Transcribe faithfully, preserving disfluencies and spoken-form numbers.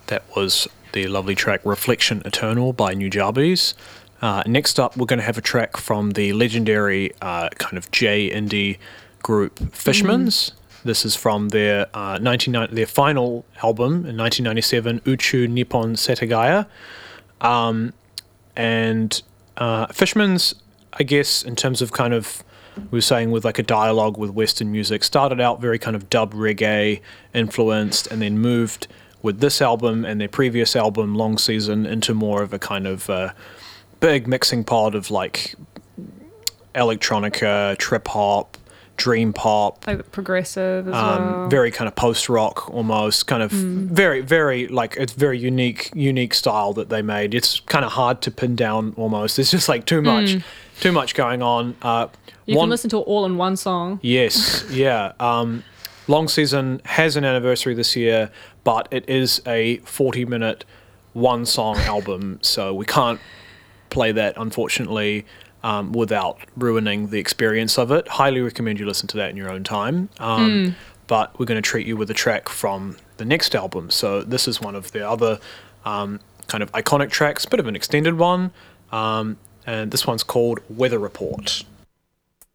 That was the lovely track Reflection Eternal by Nujabes. Uh, next up, we're going to have a track from the legendary uh, kind of J indie group Fishmans. Mm. This is from their uh, nineteen ninety their final album in nineteen ninety-seven, Uchu Nippon Setagaya. Um, and uh, Fishmans, I guess, in terms of kind of, we were saying with like a dialogue with Western music, started out very kind of dub reggae influenced, and then moved with this album and their previous album, Long Season, into more of a kind of uh, big mixing pot of like electronica, trip hop, dream pop, like progressive as um, well. Very kind of post rock almost, kind of mm. very, very like it's very unique, unique style that they made. It's kind of hard to pin down almost. There's just like too much, mm. too much going on. Uh, you one, can listen to it all in one song. Yes, yeah. Um, Long Season has an anniversary this year, but it is a forty-minute, one-song album, so we can't play that, unfortunately, um, without ruining the experience of it. Highly recommend you listen to that in your own time. Um, mm. But we're going to treat you with a track from the next album. So this is one of the other um, kind of iconic tracks, bit of an extended one, um, and this one's called Weather Report.